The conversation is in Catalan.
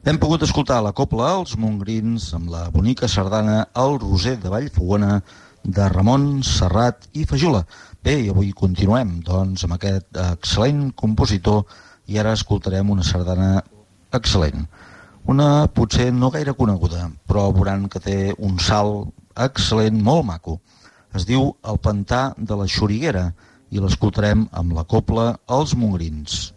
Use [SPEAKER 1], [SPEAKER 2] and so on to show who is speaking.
[SPEAKER 1] Hem pogut escoltar la cobla Els Montgrins amb la bonica sardana El Roser de Vallfogona de Ramon Serrat i Fajula. Bé, i avui continuem doncs amb aquest excel·lent compositor i ara escoltarem una sardana excel·lent. Una potser no gaire coneguda, però veuran que té un salt excel·lent, molt maco. Es diu El Pantà de la Xoriguera i l'escoltarem amb la cobla Els Montgrins.